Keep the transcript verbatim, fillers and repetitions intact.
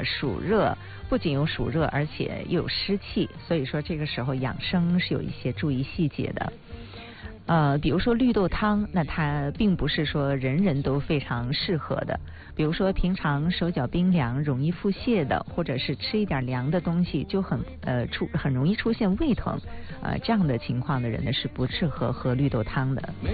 暑热，不仅有暑热，而且又有湿气，所以说这个时候养生是有一些注意细节的。呃，比如说绿豆汤，那它并不是说人人都非常适合的。比如说平常手脚冰凉、容易腹泻的，或者是吃一点凉的东西就很呃出很容易出现胃疼，呃这样的情况的人呢是不适合喝绿豆汤的。